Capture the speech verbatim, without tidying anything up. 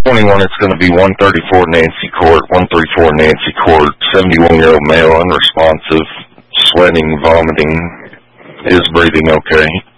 twenty-one, it's going to be one thirty-four Nancy Court, one thirty-four Nancy Court, seventy-one-year-old male, unresponsive, sweating, vomiting, is breathing okay.